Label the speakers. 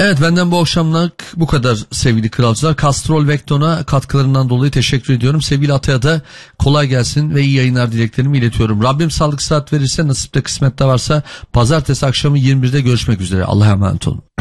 Speaker 1: Evet, benden bu akşamlık bu kadar sevgili kralcılar. Castrol Vecton'a katkılarından dolayı teşekkür ediyorum. Sevgili Atay'a da kolay gelsin ve iyi yayınlar dileklerimi iletiyorum. Rabbim sağlık sıhhat verirse, nasipte kısmette varsa pazartesi akşamı 21'de görüşmek üzere. Allah'a emanet olun.